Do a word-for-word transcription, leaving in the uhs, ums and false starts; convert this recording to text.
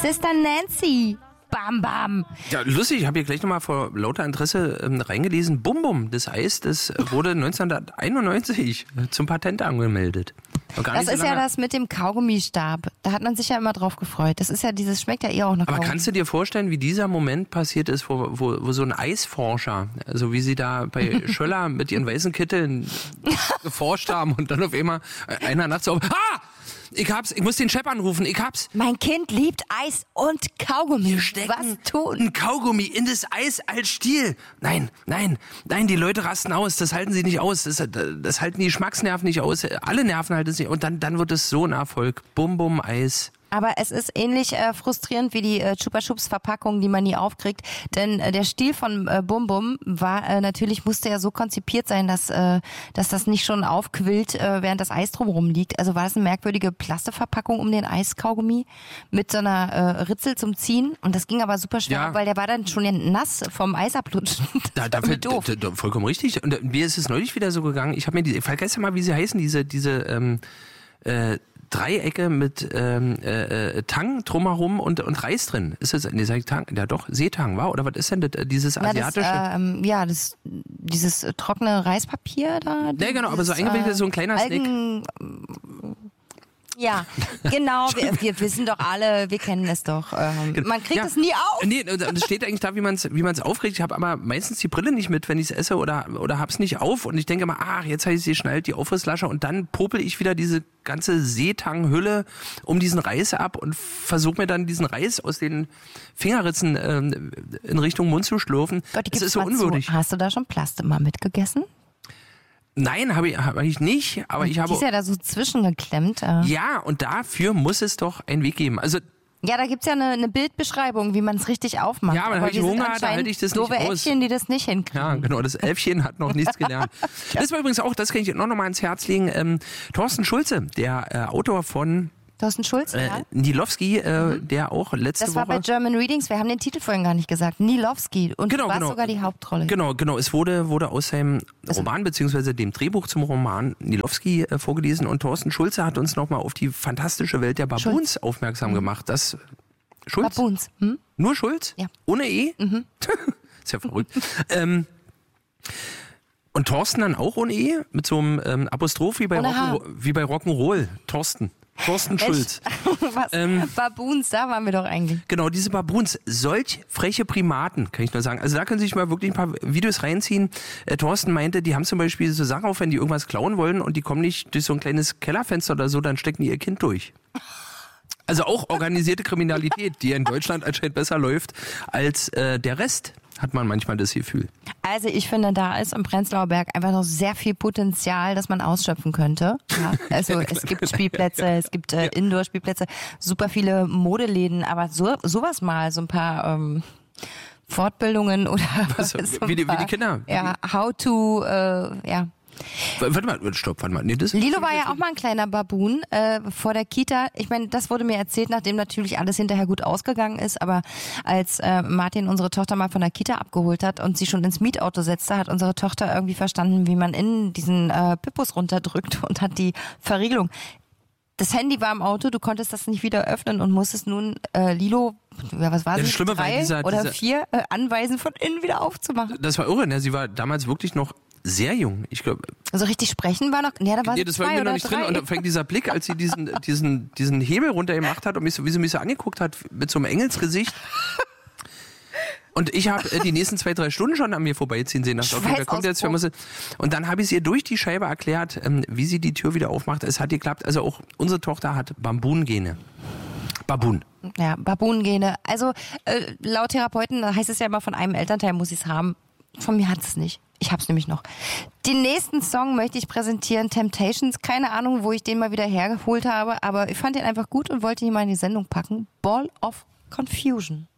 Sister Nancy. Bam, bam. Ja, lustig, ich habe hier gleich nochmal vor lauter Interesse ähm, reingelesen. Bum Bum, das Eis, das wurde neunzehnhunderteinundneunzig zum Patent angemeldet. Das so ist ja das mit dem Kaugummistab. Da hat man sich ja immer drauf gefreut. Das ist ja dieses, schmeckt ja eher auch nach Aber Kaugummi. kannst du dir vorstellen, wie dieser Moment passiert ist, wo, wo, wo so ein Eisforscher, also wie sie da bei Schöller mit ihren weißen Kitteln geforscht haben und dann auf einmal einer nachts so, ah! Ich hab's, ich muss den Chef anrufen, ich hab's. Mein Kind liebt Eis und Kaugummi. Wir stecken Was tun? ein Kaugummi in das Eis als Stiel. Nein, nein, nein, die Leute rasten aus, das halten sie nicht aus, das, das halten die Geschmacksnerven nicht aus, alle Nerven halten es nicht und dann, dann wird es so ein Erfolg. Bum, bum, Eis. Aber es ist ähnlich äh, frustrierend wie die äh, Chupa Chups Verpackung, die man nie aufkriegt. Denn äh, der Stiel von äh, Bum Bum war äh, natürlich, musste ja so konzipiert sein, dass, äh, dass das nicht schon aufquillt, äh, während das Eis drumherum liegt. Also war das eine merkwürdige Plastikverpackung um den Eiskaugummi mit so einer äh, Ritzel zum Ziehen. Und das ging aber super schnell, Ja. weil der war dann schon nass vom Eis ablutschen. Da, da, Irgendwie doof. da, da, vollkommen richtig. Und mir ist es neulich wieder so gegangen, ich habe mir die, vergesst mal, wie sie heißen, diese, diese ähm, äh, Dreiecke mit ähm, äh, Tang drumherum und, und Reis drin. Ist das, nee, sag ich Tang? Ja doch, Seetang, war? Oder was ist denn das, dieses asiatische? Ja, das, ähm, ja, das, dieses äh, trockene Reispapier da. Ja, genau, aber so eingewickelt, äh, so ein kleiner Algen, Ja, genau, wir, wir wissen doch alle, wir kennen es doch. Ähm, man kriegt Ja. es nie auf. Nee, das steht eigentlich da, wie man es wie man's aufkriegt. Ich habe aber meistens die Brille nicht mit, wenn ich es esse oder, oder hab's nicht auf. Und ich denke mal, ach, jetzt habe ich sie geschnallt, die Aufrisslasche. Und dann popel ich wieder diese ganze Seetanghülle um diesen Reis ab und versuche mir dann diesen Reis aus den Fingerritzen ähm, in Richtung Mund zu schlürfen. Gott, das ist so mal unwürdig. Zu. Hast du da schon Plaste mal mitgegessen? Nein, habe ich, hab ich nicht. Aber ich habe. Die ist ja da so zwischengeklemmt. Äh. Ja, und dafür muss es doch einen Weg geben. Also Ja, da gibt's ja eine, eine Bildbeschreibung, wie man es richtig aufmacht. Ja, aber dann hab ich wir sind Hunger, da anscheinend halte ich das nicht doofe aus. Äffchen, die das nicht hinkriegen. Ja, genau, das Elfchen hat noch nichts gelernt. Das war übrigens auch, das kann ich noch mal ans Herz legen, ähm, Thorsten Schulze, der äh, Autor von Thorsten Schulze, äh, ja? Nilowski, äh, der auch letzte Das war Woche... bei German Readings, wir haben den Titel vorhin gar nicht gesagt. Nilowski. Und Genau, du warst genau. sogar die Hauptrolle. Genau, genau. Es wurde, wurde aus seinem Roman beziehungsweise dem Drehbuch zum Roman Nilowski äh, vorgelesen und Thorsten Schulze hat uns nochmal auf die fantastische Welt der Baboons Schulz. aufmerksam gemacht. Das Schulz? Baboons. Hm? Nur Schulz? Ja. Ohne E? Mhm. Ist ja verrückt. ähm, und Thorsten dann auch ohne E? Mit so einem ähm, Apostroph wie bei, Ohne H. Rock'n'Ro- wie bei Rock'n'Roll. Thorsten. Thorsten Schulz. Was? Ähm, Baboons, da waren wir doch eigentlich. Genau, diese Baboons, solch freche Primaten, kann ich nur sagen. Also da können Sie sich mal wirklich ein paar Videos reinziehen. Äh, Thorsten meinte, die haben zum Beispiel so Sachen auf, wenn die irgendwas klauen wollen und die kommen nicht durch so ein kleines Kellerfenster oder so, dann stecken die ihr Kind durch. Also auch organisierte Kriminalität, die in Deutschland anscheinend besser läuft als äh, der Rest, hat man manchmal das Gefühl. Also ich finde, da ist im Prenzlauer Berg einfach noch sehr viel Potenzial, das man ausschöpfen könnte. Ja, also es gibt Spielplätze, es gibt äh, Indoor-Spielplätze, super viele Modeläden, aber so sowas mal, so ein paar ähm, Fortbildungen oder Was, so wie, die, ein paar, wie die Kinder. Ja, how to, äh, ja. Warte mal, stopp, warte mal. Nee, das Lilo war ja auch mal ein kleiner Baboon äh, vor der Kita. Ich meine, das wurde mir erzählt, nachdem natürlich alles hinterher gut ausgegangen ist. Aber als äh, Martin unsere Tochter mal von der Kita abgeholt hat und sie schon ins Mietauto setzte, hat unsere Tochter irgendwie verstanden, wie man innen diesen äh, Pippus runterdrückt und hat die Verriegelung. Das Handy war im Auto, du konntest das nicht wieder öffnen und musstest nun äh, Lilo, ja, was war Ja, sie, das Schlimme war drei dieser- oder dieser- vier äh, anweisen, von innen wieder aufzumachen. Das war irre, ne? Sie war damals wirklich noch sehr jung. Ich glaube, Also richtig sprechen war noch, ja, da war nee, sie das war zwei irgendwie oder noch nicht drei. drin. Und dann fängt dieser Blick, als sie diesen, diesen, diesen Hebel runtergemacht hat und mich so, wie sie mich so angeguckt hat, mit so einem Engelsgesicht. Und ich habe äh, die nächsten zwei, drei Stunden schon an mir vorbeiziehen sehen. Dachte, okay, wer kommt jetzt? Wer muss? Und dann habe ich es ihr durch die Scheibe erklärt, ähm, wie sie die Tür wieder aufmacht. Es hat geklappt. Also auch unsere Tochter hat Bambun-Gene. Baboon. Ja, Baboon-Gene. Also äh, laut Therapeuten heißt es ja immer, von einem Elternteil muss ich es haben. Von mir hat es nicht. Ich hab's nämlich noch. Den nächsten Song möchte ich präsentieren, Temptations. Keine Ahnung, wo ich den mal wieder hergeholt habe, aber ich fand den einfach gut und wollte ihn mal in die Sendung packen. Ball of Confusion.